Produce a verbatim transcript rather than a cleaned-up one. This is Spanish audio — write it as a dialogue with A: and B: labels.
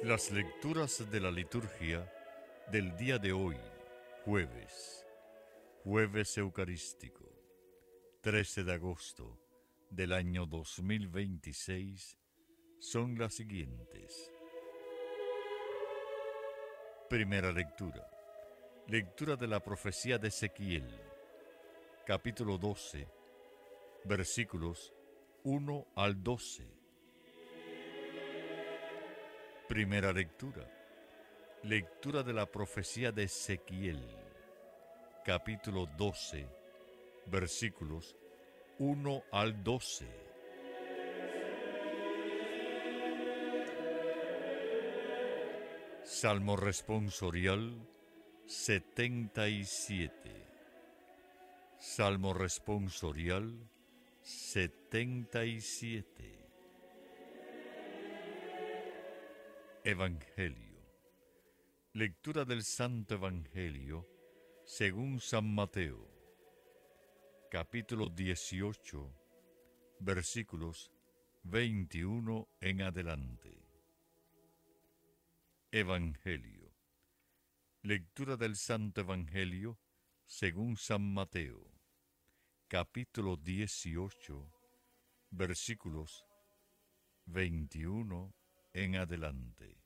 A: Las lecturas de la liturgia del día de hoy, jueves, jueves eucarístico, trece de agosto del año dos mil veintiséis, son las siguientes. Primera lectura. Lectura de la profecía de Ezequiel, capítulo doce, versículos uno al doce. Primera lectura. Lectura de la profecía de Ezequiel, capítulo doce, versículos uno al doce. Salmo responsorial setenta y siete. Salmo responsorial setenta y siete. Evangelio. Lectura del Santo Evangelio según San Mateo, capítulo dieciocho, versículos veintiuno en adelante. Evangelio. Lectura del Santo Evangelio según San Mateo, capítulo dieciocho, versículos veintiuno en adelante.